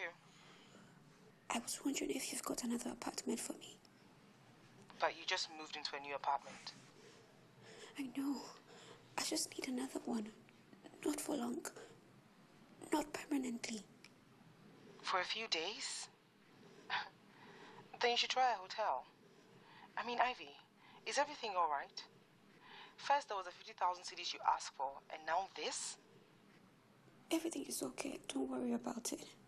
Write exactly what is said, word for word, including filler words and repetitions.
you? I was wondering if you've got another apartment for me. But you just moved into a new apartment. I know. I just need another one. Not for long. Not permanently. For a few days? Then you should try a hotel. I mean, Ivy, is everything all right? First there was the fifty thousand cedis you asked for, and now this? Everything is okay. Don't worry about it.